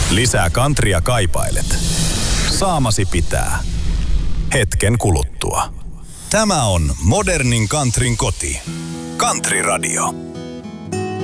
Lisää kantria kaipailet. Saamasi pitää. Hetken kuluttua. Tämä on modernin countryn koti. Country Radio.